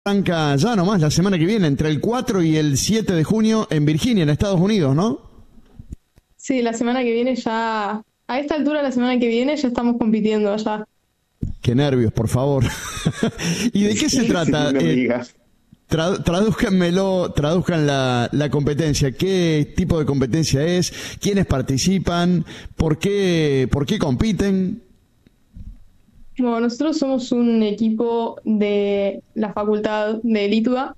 Arranca ya nomás la semana que viene, entre el 4 y el 7 de junio en Virginia, en Estados Unidos, ¿no? Sí, la semana que viene ya, a esta altura la semana que viene ya estamos compitiendo allá. Qué nervios, por favor. ¿Y de qué se trata? No me digas. Tradúzcanmelo, traduzcan la competencia. ¿Qué tipo de competencia es? ¿Quiénes participan? ¿Por qué compiten? Bueno, nosotros somos un equipo de la Facultad de Litua.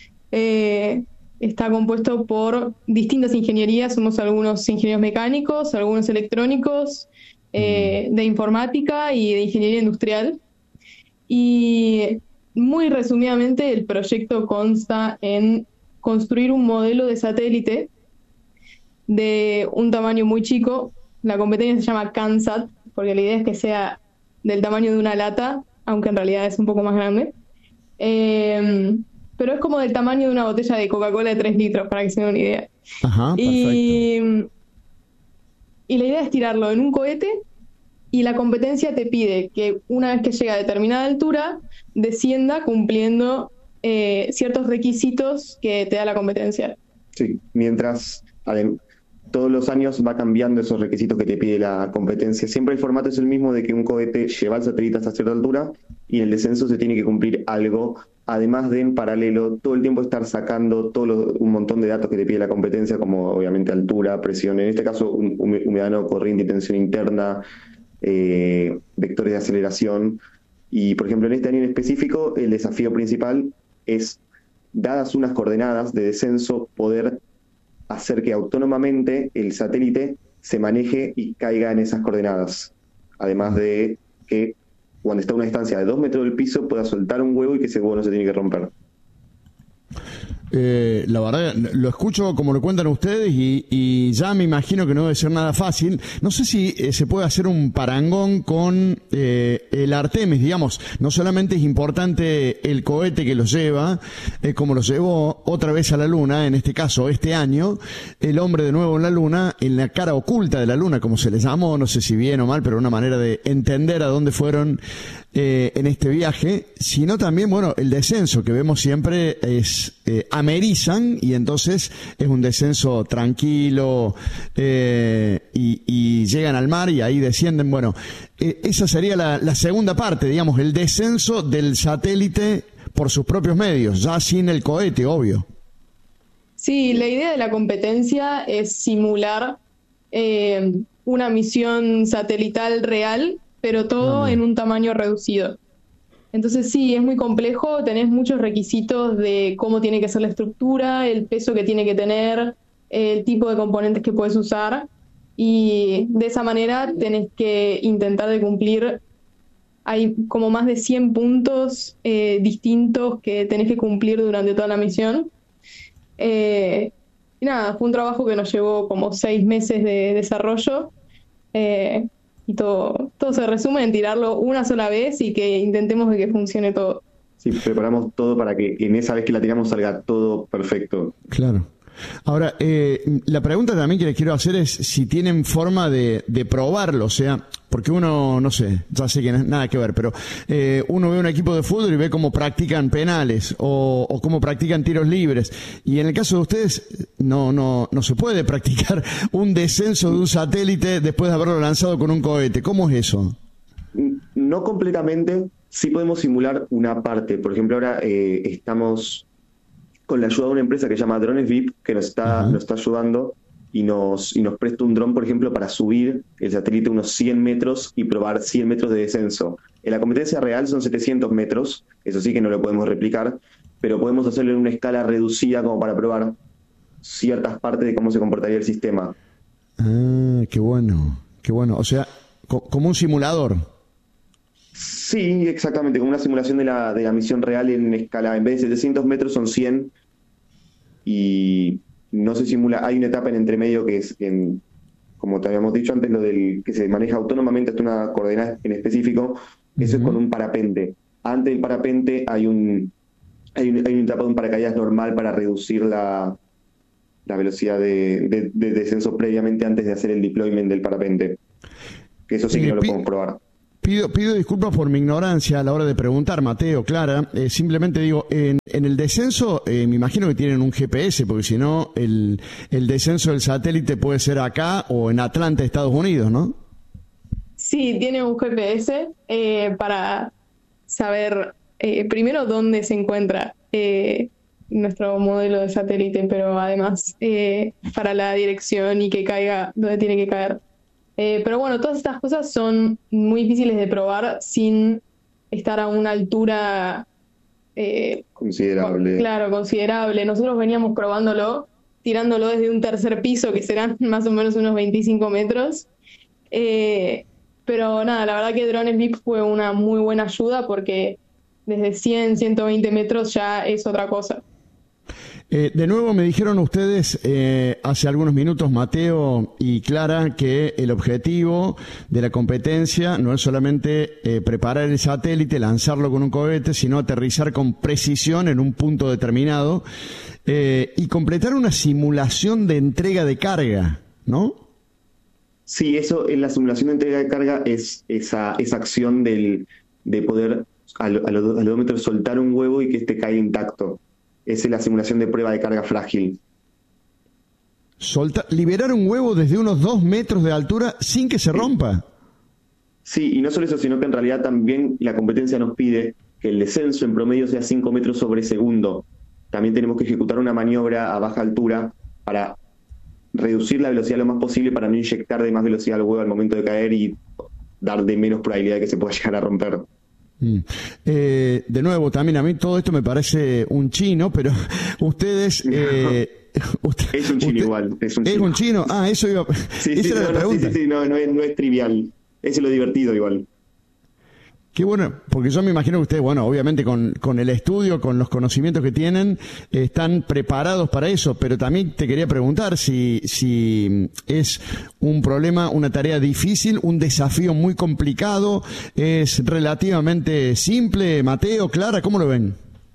Está compuesto por distintas ingenierías. Somos algunos ingenieros mecánicos, algunos electrónicos, de informática y de ingeniería industrial. Y muy resumidamente, el proyecto consta en construir un modelo de satélite de un tamaño muy chico. La competencia se llama CANSAT, porque la idea es que sea del tamaño de una lata, aunque en realidad es un poco más grande. Pero es como del tamaño de una botella de Coca-Cola de 3 litros, para que se den una idea. Ajá, perfecto. Y la idea es tirarlo en un cohete, y la competencia te pide que una vez que llega a determinada altura, descienda cumpliendo ciertos requisitos que te da la competencia. Sí, mientras todos los años va cambiando esos requisitos que te pide la competencia. Siempre el formato es el mismo, de que un cohete lleva el satélite hasta cierta altura y en el descenso se tiene que cumplir algo, además de en paralelo todo el tiempo estar sacando un montón de datos que te pide la competencia, como obviamente altura, presión, en este caso humedad no corriente y tensión interna, vectores de aceleración. Y por ejemplo en este año en específico el desafío principal es, dadas unas coordenadas de descenso, poder hacer que autónomamente el satélite se maneje y caiga en esas coordenadas. Además de que cuando está a una distancia de 2 metros del piso pueda soltar un huevo y que ese huevo no se tiene que romper. La verdad, lo escucho como lo cuentan ustedes y ya me imagino que no debe ser nada fácil. No sé si se puede hacer un parangón con el Artemis, digamos. No solamente es importante el cohete que lo lleva, como lo llevó otra vez a la Luna, en este caso este año, el hombre de nuevo en la Luna, en la cara oculta de la Luna, como se les llamó, no sé si bien o mal, pero una manera de entender a dónde fueron en este viaje, sino también, bueno, el descenso que vemos siempre es amerizan, y entonces es un descenso tranquilo, y llegan al mar y ahí descienden. Bueno, esa sería la segunda parte, digamos, el descenso del satélite por sus propios medios, ya sin el cohete, obvio. Sí, la idea de la competencia es simular una misión satelital real, pero todo en un tamaño reducido. Entonces sí, es muy complejo, tenés muchos requisitos de cómo tiene que ser la estructura, el peso que tiene que tener, el tipo de componentes que puedes usar, y de esa manera tenés que intentar de cumplir. Hay como más de 100 puntos distintos que tenés que cumplir durante toda la misión. Y nada, fue un trabajo que nos llevó como 6 meses de desarrollo. Y todo se resume en tirarlo una sola vez y que intentemos de que funcione todo. Sí, preparamos todo para que en esa vez que la tiramos salga todo perfecto. Claro. Ahora, la pregunta también que les quiero hacer es si tienen forma de probarlo, o sea, porque uno, no sé, ya sé que no es nada que ver, pero uno ve un equipo de fútbol y ve cómo practican penales o cómo practican tiros libres, y en el caso de ustedes no se puede practicar un descenso de un satélite después de haberlo lanzado con un cohete. ¿Cómo es eso? No completamente, sí podemos simular una parte. Por ejemplo, ahora estamos con la ayuda de una empresa que se llama Drones VIP, que nos está ayudando y nos presta un dron, por ejemplo, para subir el satélite unos 100 metros y probar 100 metros de descenso. En la competencia real son 700 metros, eso sí que no lo podemos replicar, pero podemos hacerlo en una escala reducida como para probar ciertas partes de cómo se comportaría el sistema. Ah, qué bueno, qué bueno. O sea, como un simulador. Sí, exactamente, como una simulación de la misión real en escala. En vez de 700 metros son 100, y no se simula. Hay una etapa en entre medio que es, como te habíamos dicho antes, lo del que se maneja autónomamente hasta una coordenada en específico. Eso es con un parapente. Antes del parapente hay una etapa de un paracaídas normal para reducir la velocidad de descenso previamente, antes de hacer el deployment del parapente. Que eso sí que no lo podemos probar. Pido disculpas por mi ignorancia a la hora de preguntar, Mateo, Clara. Simplemente digo, en el descenso me imagino que tienen un GPS, porque si no, el descenso del satélite puede ser acá o en Atlanta, Estados Unidos, ¿no? Sí, tiene un GPS para saber primero dónde se encuentra nuestro modelo de satélite, pero además para la dirección y que caiga donde tiene que caer. Pero bueno, todas estas cosas son muy difíciles de probar sin estar a una altura considerable. Claro, considerable. Nosotros veníamos probándolo, tirándolo desde un tercer piso, que serán más o menos unos 25 metros. Pero nada, la verdad que Drones VIP fue una muy buena ayuda porque desde 100, 120 metros ya es otra cosa. De nuevo me dijeron ustedes hace algunos minutos, Mateo y Clara, que el objetivo de la competencia no es solamente preparar el satélite, lanzarlo con un cohete, sino aterrizar con precisión en un punto determinado y completar una simulación de entrega de carga, ¿no? Sí, eso en la simulación de entrega de carga es esa acción de poder a los 2 metros soltar un huevo y que este caiga intacto. Esa es la simulación de prueba de carga frágil. Liberar un huevo desde unos 2 metros de altura sin que se rompa. Sí, y no solo eso, sino que en realidad también la competencia nos pide que el descenso en promedio sea 5 metros sobre segundo. También tenemos que ejecutar una maniobra a baja altura para reducir la velocidad lo más posible para no inyectar de más velocidad al huevo al momento de caer y dar de menos probabilidad de que se pueda llegar a romper. De nuevo, también a mí todo esto me parece un chino, pero ustedes... es un chino igual. ¿Es un chino? Ah, eso iba... Sí, esa era la pregunta. No es trivial. Eso es lo divertido igual. Qué bueno, porque yo me imagino que ustedes, bueno, obviamente con el estudio, con los conocimientos que tienen, están preparados para eso, pero también te quería preguntar si es un problema, una tarea difícil, un desafío muy complicado, es relativamente simple. Mateo, Clara, ¿cómo lo ven?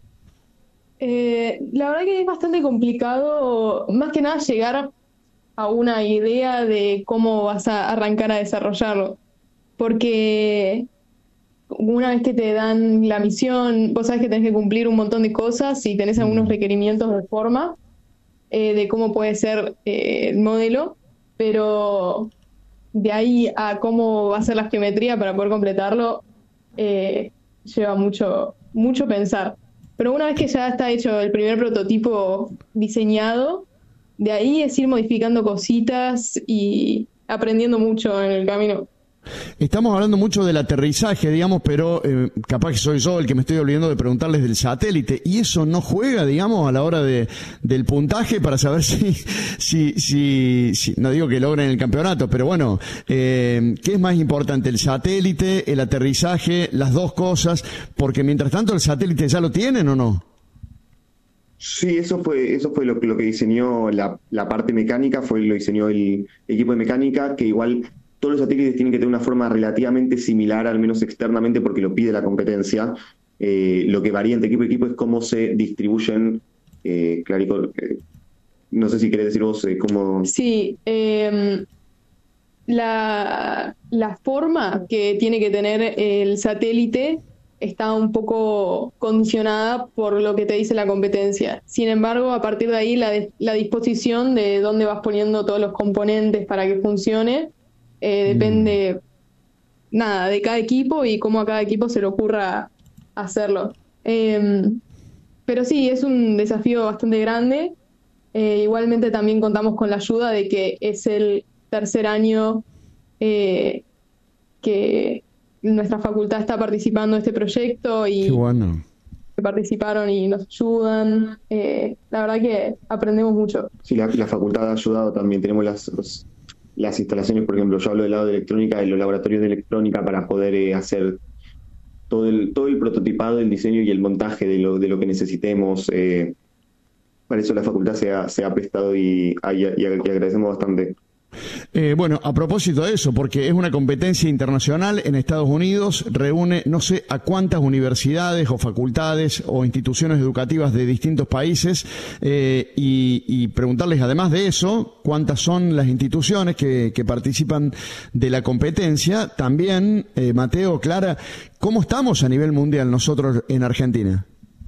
La verdad que es bastante complicado, más que nada llegar a una idea de cómo vas a arrancar a desarrollarlo, porque una vez que te dan la misión, vos sabés que tenés que cumplir un montón de cosas y tenés algunos requerimientos de forma de cómo puede ser el modelo, pero de ahí a cómo va a ser la geometría para poder completarlo lleva mucho pensar. Pero una vez que ya está hecho el primer prototipo diseñado, de ahí es ir modificando cositas y aprendiendo mucho en el camino. Estamos hablando mucho del aterrizaje, digamos, pero capaz que soy yo el que me estoy olvidando de preguntarles del satélite. ¿Y eso no juega, digamos, a la hora del puntaje para saber si no digo que logren el campeonato, pero bueno, ¿qué es más importante, el satélite, el aterrizaje, las dos cosas? Porque mientras tanto el satélite ya lo tienen, ¿o no? Sí, eso fue lo que diseñó la parte mecánica, lo diseñó el equipo de mecánica, que igual todos los satélites tienen que tener una forma relativamente similar, al menos externamente, porque lo pide la competencia. Lo que varía entre equipo y equipo es cómo se distribuyen. Clarico, no sé si querés decir vos cómo... Sí, la forma que tiene que tener el satélite está un poco condicionada por lo que te dice la competencia. Sin embargo, a partir de ahí, la disposición de dónde vas poniendo todos los componentes para que funcione depende de cada equipo y cómo a cada equipo se le ocurra hacerlo. Pero sí, es un desafío bastante grande. Igualmente también contamos con la ayuda de que es el tercer año que nuestra facultad está participando en este proyecto y qué bueno. Que participaron y nos ayudan. La verdad que aprendemos mucho. Sí, la facultad ha ayudado también. Tenemos las instalaciones, por ejemplo, yo hablo del lado de electrónica, de los laboratorios de electrónica para poder hacer todo el prototipado, el diseño y el montaje de lo que necesitemos. Para eso la facultad se ha prestado y agradecemos bastante. Bueno, a propósito de eso, porque es una competencia internacional en Estados Unidos, reúne no sé a cuántas universidades o facultades o instituciones educativas de distintos países, y preguntarles además de eso, cuántas son las instituciones que participan de la competencia. También, Mateo, Clara, ¿cómo estamos a nivel mundial nosotros en Argentina?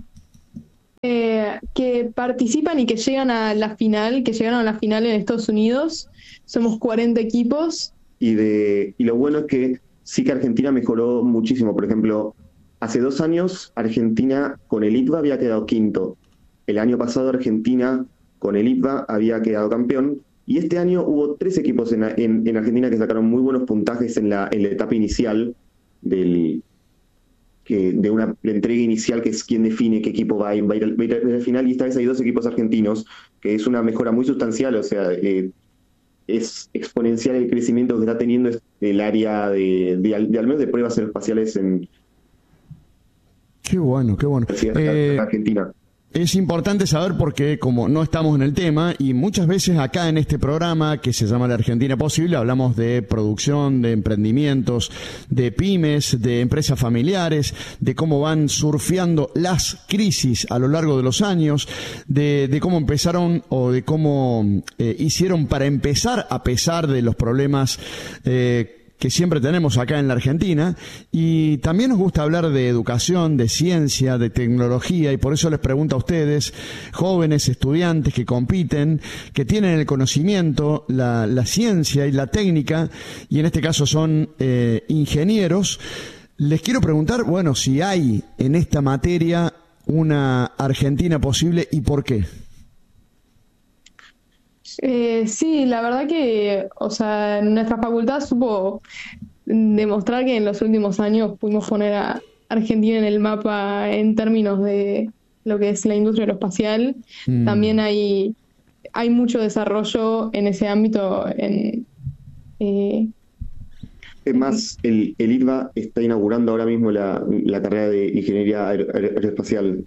Que participan y que llegaron a la final en Estados Unidos. Somos 40 equipos. Y lo bueno es que sí que Argentina mejoró muchísimo. Por ejemplo, hace 2 años Argentina con el ITBA había quedado quinto. El año pasado Argentina con el ITBA había quedado campeón. Y este año hubo 3 equipos en Argentina que sacaron muy buenos puntajes en la etapa inicial de una entrega inicial, que es quien define qué equipo va a ir al final. Y esta vez hay 2 equipos argentinos, que es una mejora muy sustancial. O sea, es exponencial el crecimiento que está teniendo el área de al menos de pruebas aeroespaciales en... Qué bueno. Argentina. Es importante saber porque como no estamos en el tema, y muchas veces acá en este programa que se llama La Argentina Posible hablamos de producción, de emprendimientos, de pymes, de empresas familiares, de cómo van surfeando las crisis a lo largo de los años, de cómo empezaron o de cómo hicieron para empezar a pesar de los problemas que siempre tenemos acá en la Argentina. Y también nos gusta hablar de educación, de ciencia, de tecnología, y por eso les pregunto a ustedes, jóvenes estudiantes que compiten, que tienen el conocimiento, la ciencia y la técnica, y en este caso son ingenieros, les quiero preguntar, bueno, si hay en esta materia una Argentina posible y por qué. Sí, la verdad que, o sea, nuestra facultad supo demostrar que en los últimos años pudimos poner a Argentina en el mapa en términos de lo que es la industria aeroespacial. También hay mucho desarrollo en ese ámbito. Es más, el ITBA está inaugurando ahora mismo la carrera de Ingeniería Aeroespacial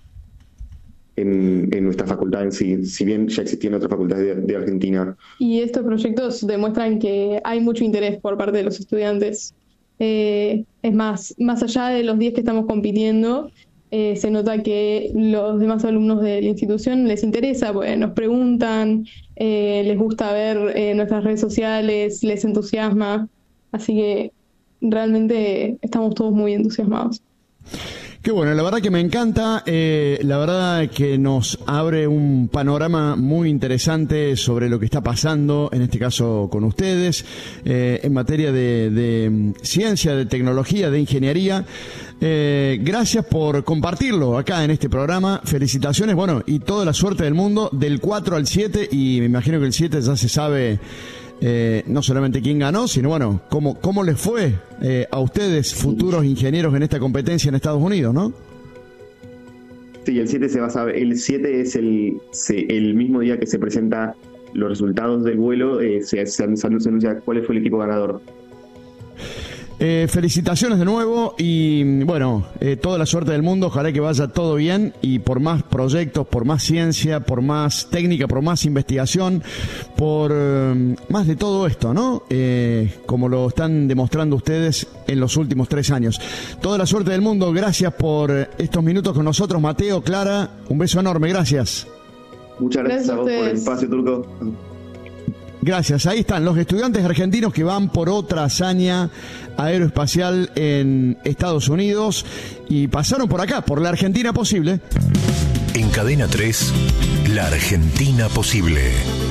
en nuestra facultad en sí, si bien ya existían otras facultades de Argentina. Y estos proyectos demuestran que hay mucho interés por parte de los estudiantes. Es más allá de los 10 que estamos compitiendo, se nota que los demás alumnos de la institución les interesa, pues, nos preguntan, les gusta ver nuestras redes sociales, les entusiasma, así que realmente estamos todos muy entusiasmados. Qué bueno, la verdad que me encanta, la verdad que nos abre un panorama muy interesante sobre lo que está pasando, en este caso con ustedes, en materia de ciencia, de tecnología, de ingeniería. Gracias por compartirlo acá en este programa, felicitaciones, bueno, y toda la suerte del mundo del 4 al 7, y me imagino que el 7 ya se sabe no solamente quién ganó, sino bueno, cómo les fue a ustedes, futuros ingenieros, en esta competencia en Estados Unidos, ¿no? Sí, el 7 se va a saber. El 7 es el mismo día que se presentan los resultados del vuelo, se anuncia cuál fue el equipo ganador. Felicitaciones de nuevo y bueno, toda la suerte del mundo, ojalá que vaya todo bien y por más proyectos, por más ciencia, por más técnica, por más investigación, por más de todo esto, ¿no? Como lo están demostrando ustedes en los últimos 3 años. Toda la suerte del mundo, gracias por estos minutos con nosotros, Mateo, Clara, un beso enorme, gracias. Muchas gracias a vos por el espacio, Turco. Gracias, ahí están los estudiantes argentinos que van por otra hazaña aeroespacial en Estados Unidos y pasaron por acá, por la Argentina Posible. En Cadena 3, la Argentina Posible.